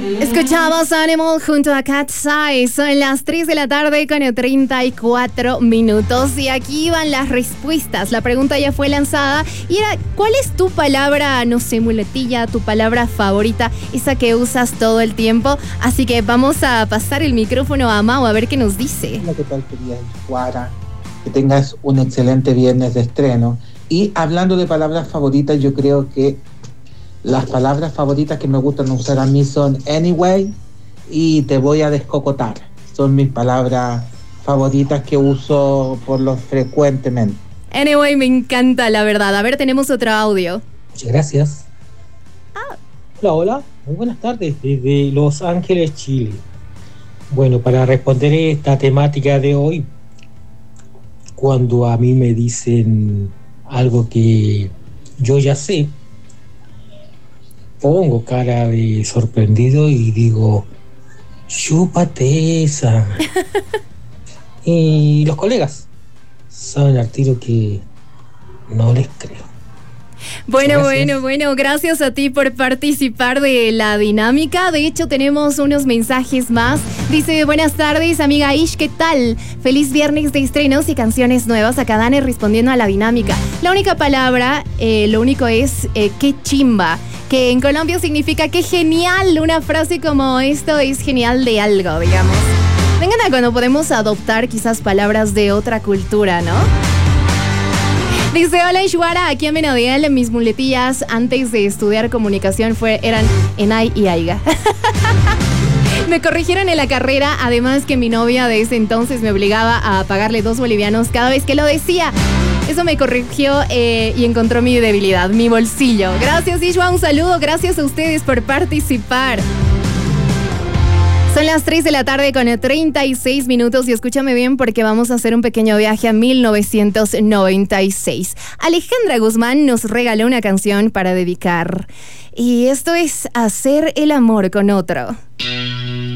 Escuchamos Animal junto a Cat's Eyes. Son las 3 de la tarde con 34 minutos y aquí van las respuestas. La pregunta ya fue lanzada y era, ¿cuál es tu palabra, no sé, muletilla, tu palabra favorita, esa que usas todo el tiempo? Así que vamos a pasar el micrófono a Mau a ver qué nos dice. Hola, ¿qué tal, querida Juara? Que tengas un excelente viernes de estreno. Y hablando de palabras favoritas, yo creo que las palabras favoritas que me gustan usar a mí son anyway y te voy a descocotar. Son mis palabras favoritas que uso por lo frecuentemente. Anyway, me encanta, la verdad. A ver, tenemos otro audio. Muchas gracias. Hola, hola. Muy buenas tardes desde Los Ángeles, Chile. Bueno, para responder esta temática de hoy, cuando a mí me dicen algo que yo ya sé, pongo cara de sorprendido y digo, chúpate esa. Y los colegas saben al tiro que no les creo. Bueno, gracias a ti por participar de la dinámica. De hecho, tenemos unos mensajes más. Dice, buenas tardes, amiga Ish, ¿qué tal? Feliz viernes de estrenos y canciones nuevas. Acá Dani respondiendo a la dinámica. La única palabra, lo único es qué chimba, que en Colombia significa qué genial. Una frase como esto es genial de algo, digamos. Vengan a cuando podemos adoptar quizás palabras de otra cultura, ¿no? Dice, hola Ishwara, aquí en Menodiel, mis muletillas antes de estudiar comunicación eran enay y aiga. Me corrigieron en la carrera, además que mi novia de ese entonces me obligaba a pagarle 2 bolivianos cada vez que lo decía. Eso me corrigió y encontró mi debilidad, mi bolsillo. Gracias Ishwa, un saludo, gracias a ustedes por participar. Son las 3 de la tarde con 36 minutos y escúchame bien porque vamos a hacer un pequeño viaje a 1996. Alejandra Guzmán nos regaló una canción para dedicar y esto es Hacer el amor con otro.